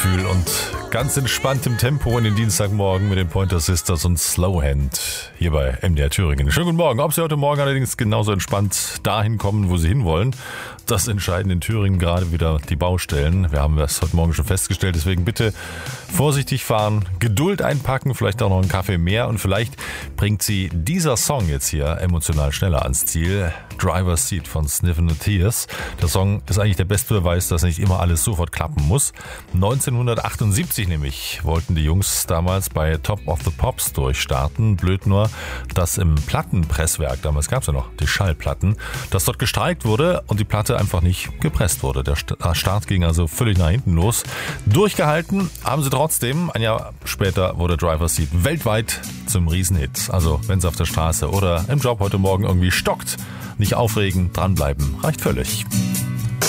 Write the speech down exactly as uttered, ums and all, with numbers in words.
Gefühl und ganz entspannt im Tempo in den Dienstagmorgen mit den Pointer Sisters und Slowhand hier bei M D R Thüringen. Schönen guten Morgen. Ob Sie heute Morgen allerdings genauso entspannt dahin kommen, wo Sie hinwollen, das entscheiden in Thüringen gerade wieder die Baustellen. Wir haben das heute Morgen schon festgestellt, deswegen bitte vorsichtig fahren, Geduld einpacken, vielleicht auch noch einen Kaffee mehr und vielleicht bringt Sie dieser Song jetzt hier emotional schneller ans Ziel. Driver's Seat von Sniffin' the Tears. Der Song ist eigentlich der beste Beweis, dass nicht immer alles sofort klappen muss. neunzehnhundertachtundsiebzig nämlich wollten die Jungs damals bei Top of the Pops durchstarten. Blöd nur, dass im Plattenpresswerk, damals gab es ja noch die Schallplatten, dass dort gestreikt wurde und die Platte einfach nicht gepresst wurde. Der Start ging also völlig nach hinten los. Durchgehalten haben sie trotzdem. Ein Jahr später wurde Driver's Seat weltweit zum Riesenhit. Also wenn es auf der Straße oder im Job heute Morgen irgendwie stockt, nicht aufregen, dranbleiben, reicht völlig.